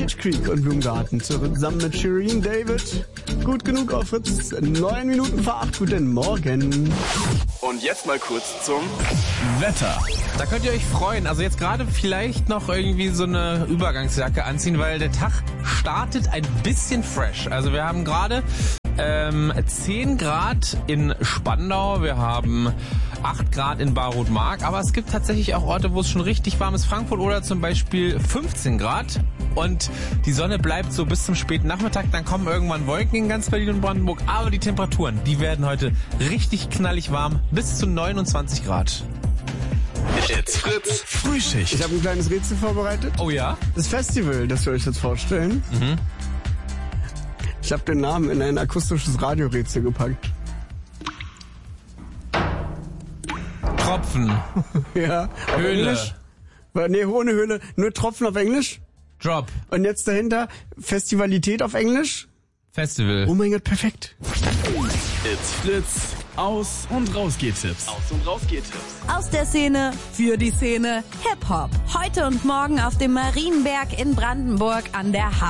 Beach Creek und Blumengarten zusammen mit Shireen David. Gut genug auf Fritz. 9 Minuten vor 8. Guten Morgen. Und jetzt mal kurz zum Wetter. Da könnt ihr euch freuen. Also jetzt gerade vielleicht noch irgendwie so eine Übergangsjacke anziehen, weil der Tag startet ein bisschen fresh. Also wir haben gerade 10 Grad in Spandau, wir haben 8 Grad in Barrot-Mark, aber es gibt tatsächlich auch Orte, wo es schon richtig warm ist. Frankfurt oder zum Beispiel 15 Grad und die Sonne bleibt so bis zum späten Nachmittag. Dann kommen irgendwann Wolken in ganz Berlin und Brandenburg, aber die Temperaturen, die werden heute richtig knallig warm, bis zu 29 Grad. It's Fritz Frühschicht. Ich habe ein kleines Rätsel vorbereitet. Oh ja? Das Festival, das wir euch jetzt vorstellen. Ich habe den Namen in ein akustisches Radiorätsel gepackt. Tropfen. Ja, auf Höhle. Englisch. Nee, ohne Höhle. Nur Tropfen auf Englisch. Drop. Und jetzt dahinter Festivalität auf Englisch. Festival. Oh mein Gott, perfekt. It's Fritz. Aus- und Rausgeht-Tipps. Aus- und Rausgeht-Tipps. Aus der Szene, für die Szene, Hip-Hop. Heute und morgen auf dem Marienberg in Brandenburg an der Havel.